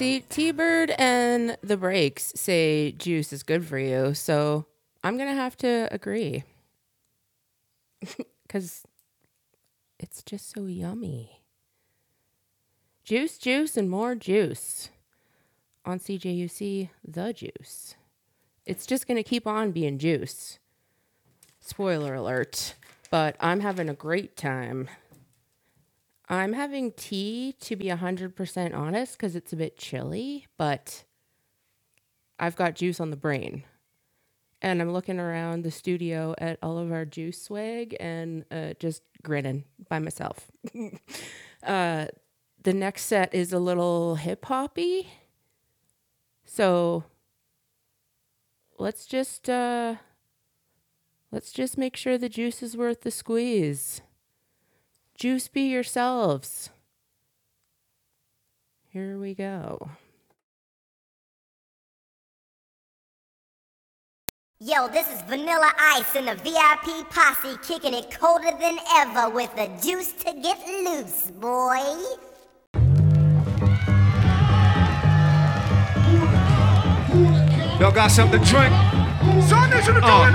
See, T-Bird and the Breaks say juice is good for you, so I'm going to have to agree. Because it's just so yummy. Juice, juice, and more juice. On CJUC, the juice. It's just going to keep on being juice. Spoiler alert. But I'm having a great time. I'm having tea, to be 100% honest, because it's a bit chilly, but I've got juice on the brain. And I'm looking around the studio at all of our juice swag and just grinning by myself. The next set is a little hip-hoppy. So let's just make sure the juice is worth the squeeze. Juice be yourselves. Here we go. Yo, this is Vanilla Ice and the VIP posse kicking it colder than ever with the juice to get loose, boy. Y'all got something to drink? So I need you to go in